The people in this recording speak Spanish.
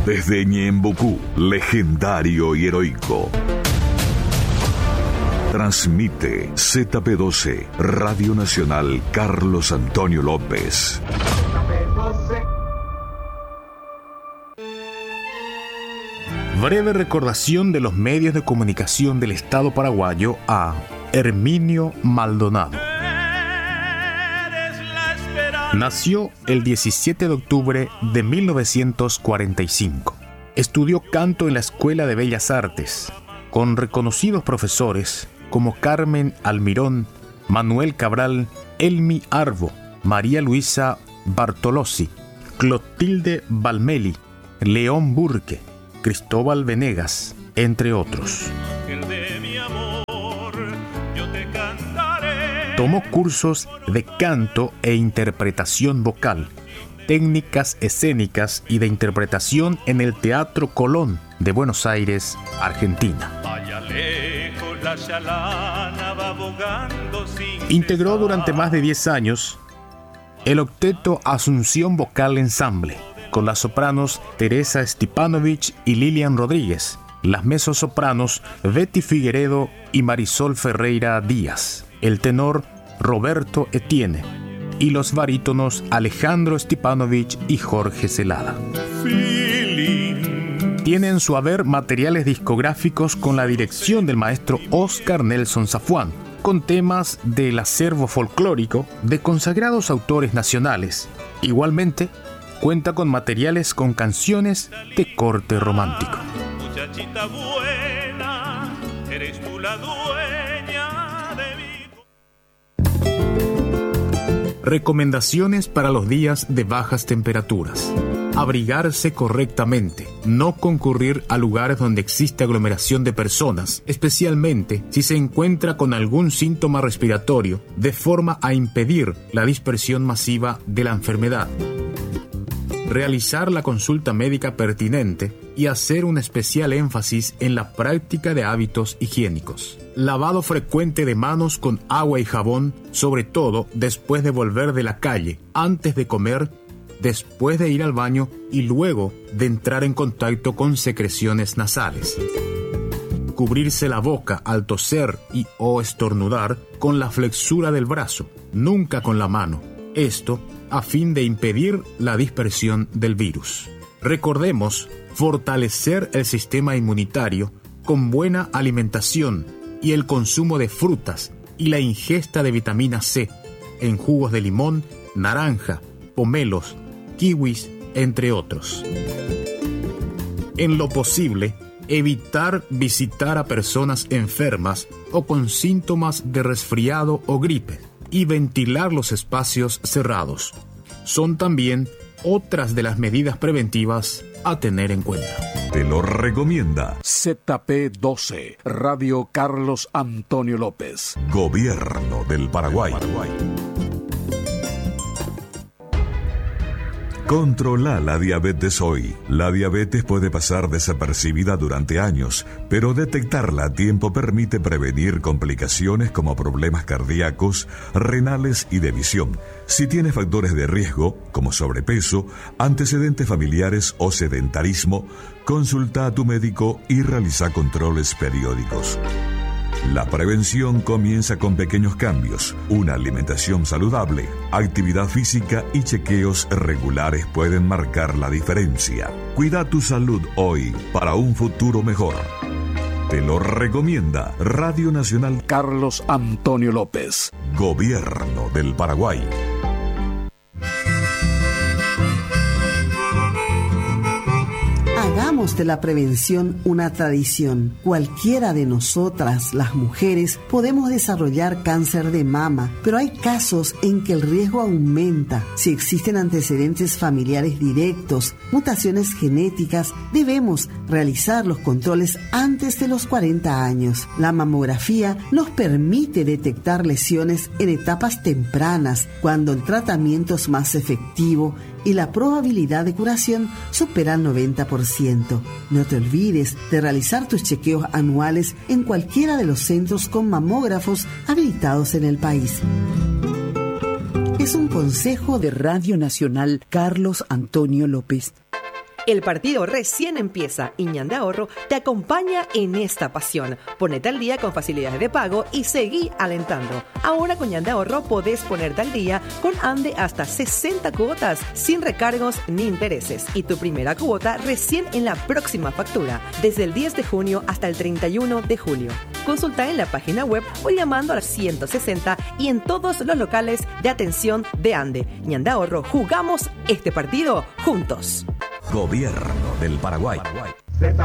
Desde Ñembucú, legendario y heroico. Transmite ZP12, Radio Nacional Carlos Antonio López. Breve recordación de los medios de comunicación del Estado paraguayo a Herminio Maldonado. Nació el 17 de octubre de 1945. Estudió canto en la Escuela de Bellas Artes, con reconocidos profesores como Carmen Almirón, Manuel Cabral, Elmi Arbo, María Luisa Bartolozzi, Clotilde Valmeli, León Burke, Cristóbal Venegas, entre otros. Tomó cursos de canto e interpretación vocal, técnicas escénicas y de interpretación en el Teatro Colón de Buenos Aires, Argentina. Integró durante más de 10 años el octeto Asunción Vocal Ensamble, con las sopranos Teresa Stipanovich y Lilian Rodríguez, las mezzosopranos Betty Figueredo y Marisol Ferreira Díaz, el tenor Roberto Etienne y los barítonos Alejandro Stipanovich y Jorge Celada. Tiene en su haber materiales discográficos con la dirección del maestro Oscar Nelson Zafuán, con temas del acervo folclórico de consagrados autores nacionales. Igualmente, cuenta con materiales con canciones de corte romántico. Muchachita buena, eres tú la dueña de mi... Recomendaciones para los días de bajas temperaturas. Abrigarse correctamente. No concurrir a lugares donde existe aglomeración de personas, especialmente si se encuentra con algún síntoma respiratorio, de forma a impedir la dispersión masiva de la enfermedad. Realizar la consulta médica pertinente y hacer un especial énfasis en la práctica de hábitos higiénicos. Lavado frecuente de manos con agua y jabón, sobre todo después de volver de la calle, antes de comer, después de ir al baño y luego de entrar en contacto con secreciones nasales. Cubrirse la boca al toser y o estornudar con la flexura del brazo, nunca con la mano. Esto a fin de impedir la dispersión del virus. Recordemos fortalecer el sistema inmunitario con buena alimentación y el consumo de frutas y la ingesta de vitamina C en jugos de limón, naranja, pomelos, kiwis, entre otros. En lo posible, evitar visitar a personas enfermas o con síntomas de resfriado o gripe y ventilar los espacios cerrados. Son también otras de las medidas preventivas a tener en cuenta. Te lo recomienda ZP12, Radio Carlos Antonio López. Gobierno del Paraguay. Controla la diabetes hoy. La diabetes puede pasar desapercibida durante años, pero detectarla a tiempo permite prevenir complicaciones como problemas cardíacos, renales y de visión. Si tienes factores de riesgo, como sobrepeso, antecedentes familiares o sedentarismo, consulta a tu médico y realiza controles periódicos. La prevención comienza con pequeños cambios. Una alimentación saludable, actividad física y chequeos regulares pueden marcar la diferencia. Cuida tu salud hoy para un futuro mejor. Te lo recomienda Radio Nacional Carlos Antonio López. Gobierno del Paraguay. Hagamos de la prevención una tradición. Cualquiera de nosotras, las mujeres, podemos desarrollar cáncer de mama, pero hay casos en que el riesgo aumenta. Si existen antecedentes familiares directos, mutaciones genéticas, debemos realizar los controles antes de los 40 años. La mamografía nos permite detectar lesiones en etapas tempranas, cuando el tratamiento es más efectivo y la probabilidad de curación supera el 90%. No te olvides de realizar tus chequeos anuales en cualquiera de los centros con mamógrafos habilitados en el país. Es un consejo de Radio Nacional Carlos Antonio López. El partido recién empieza y Ñande Ahorro te acompaña en esta pasión. Ponete al día con facilidades de pago y seguí alentando. Ahora con Ñande Ahorro podés ponerte al día con Ande hasta 60 cuotas sin recargos ni intereses. Y tu primera cuota recién en la próxima factura, desde el 10 de junio hasta el 31 de julio. Consulta en la página web o llamando al 160 y en todos los locales de atención de Ande. Ñande Ahorro, jugamos este partido juntos. Gobierno del Paraguay.